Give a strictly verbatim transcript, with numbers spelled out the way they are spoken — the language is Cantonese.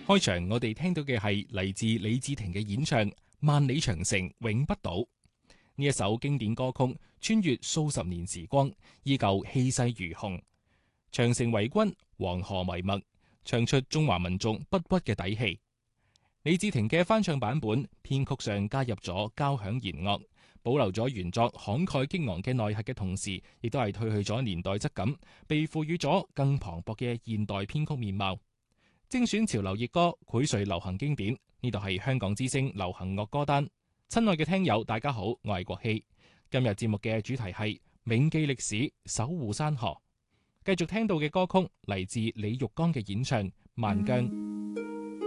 開場我哋聽到嘅係嚟自李治廷嘅演唱《萬里長城永不倒》。呢一首經典歌曲穿越數十年時光，依舊氣勢如虹。長城為君，黃河為墨，唱出中華民族不屈嘅底氣。李治廷嘅翻唱版本，編曲上加入咗交響弦樂，保留咗原作慷慨激昂嘅內核嘅同時，亦都係褪去咗年代質感，被賦予咗更磅礴嘅現代編曲面貌。精選潮流熱歌，薈萃流行經典。呢度係香港之聲流行樂歌單。親愛嘅聽友，大家好，我係國希。今日節目嘅主題係銘記歷史，守護山河。繼續聽到嘅歌曲嚟自李玉剛嘅演唱《萬疆》。